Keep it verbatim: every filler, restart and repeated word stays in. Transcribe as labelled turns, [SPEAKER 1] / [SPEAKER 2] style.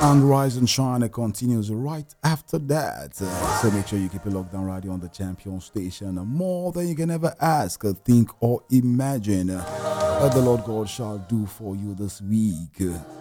[SPEAKER 1] And Rise and Shine continues right after that. Uh, so make sure you keep it locked down right here on the Champion Station. More than you can ever ask, uh, think, or imagine uh, that the Lord God shall do for you this week.